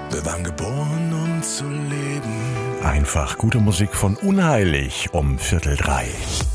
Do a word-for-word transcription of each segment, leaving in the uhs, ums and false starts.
Wir waren geboren, um zu leben. Einfach gute Musik von Unheilig um Viertel drei.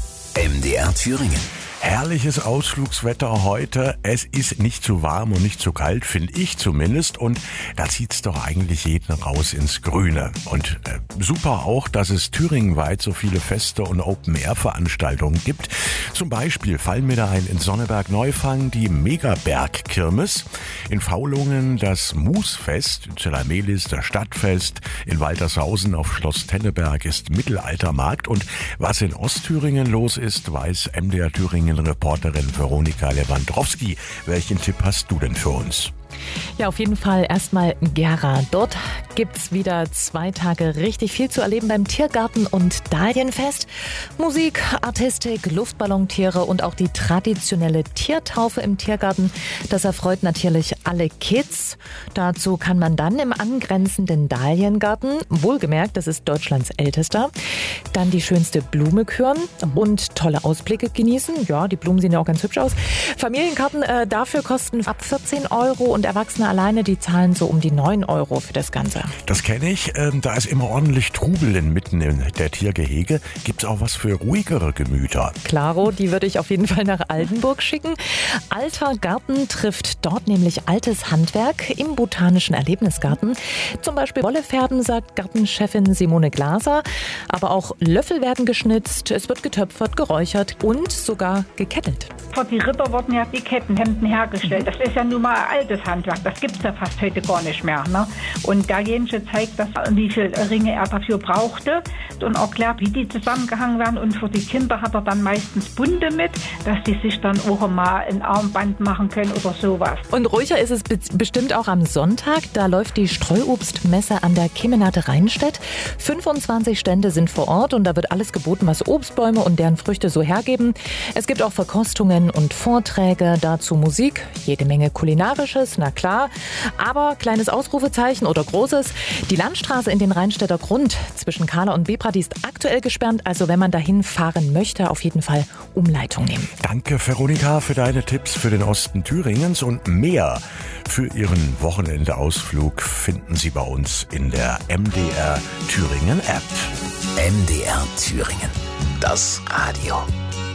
M D R Thüringen. Herrliches Ausflugswetter heute. Es ist nicht zu warm und nicht zu kalt, finde ich zumindest. Und da zieht's doch eigentlich jeden raus ins Grüne. Und äh, super auch, dass es thüringenweit so viele Feste und Open-Air-Veranstaltungen gibt. Zum Beispiel fallen mir da ein in Sonneberg-Neufang die Megaberg-Kirmes, in Faulungen das Musfest, in Zellermelis das Stadtfest, in Waltershausen auf Schloss Tenneberg ist Mittelaltermarkt. Und was in Ostthüringen los ist, weiß M D R Thüringen Reporterin Veronika Lewandowski. Welchen Tipp hast du denn für uns? Ja, auf jeden Fall erstmal Gera. Dort gibt's wieder zwei Tage richtig viel zu erleben beim Tiergarten und Dahlienfest. Musik, Artistik, Luftballontiere und auch die traditionelle Tiertaufe im Tiergarten. Das erfreut natürlich alle Kids. Dazu kann man dann im angrenzenden Dahliengarten, wohlgemerkt, das ist Deutschlands ältester, dann die schönste Blume küren und tolle Ausblicke genießen. Ja, die Blumen sehen ja auch ganz hübsch aus. Familienkarten äh, dafür kosten ab vierzehn Euro und Erwachsene alleine, die zahlen so um die neun Euro für das Ganze. Das kenne ich. Ähm, da ist immer ordentlich Trubel inmitten in der Tiergehege. Gibt's auch was für ruhigere Gemüter? Klaro, die würde ich auf jeden Fall nach Altenburg schicken. Alter Garten trifft dort nämlich altes Handwerk im Botanischen Erlebnisgarten. Zum Beispiel Wollefärben, sagt Gartenchefin Simone Glaser. Aber auch Löffel werden geschnitzt, es wird getöpfert, geräuchert und sogar gekettelt. Für die Ritter wurden ja die Kettenhemden hergestellt. Das ist ja nun mal altes Handwerk. Das gibt es ja fast heute gar nicht mehr. Ne? Und derjenige zeigt, dass, wie viele Ringe er dafür brauchte und erklärt, wie die zusammengehangen werden. Und für die Kinder hat er dann meistens bunte mit, dass die sich dann auch mal ein Armband machen können oder sowas. Und ruhiger ist es be- bestimmt auch am Sonntag. Da läuft die Streuobstmesse an der Kemenate Rheinstedt. fünfundzwanzig Stände sind vor Ort und da wird alles geboten, was Obstbäume und deren Früchte so hergeben. Es gibt auch Verkostungen und Vorträge, dazu Musik, jede Menge Kulinarisches, na klar. Aber kleines Ausrufezeichen oder großes, die Landstraße in den Rheinstädter Grund zwischen Kahler und Bebra, die ist aktuell gesperrt. Also wenn man dahin fahren möchte, auf jeden Fall Umleitung nehmen. Danke, Veronika, für deine Tipps für den Osten Thüringens und mehr für Ihren Wochenendeausflug finden Sie bei uns in der M D R Thüringen App. M D R Thüringen. Das Radio.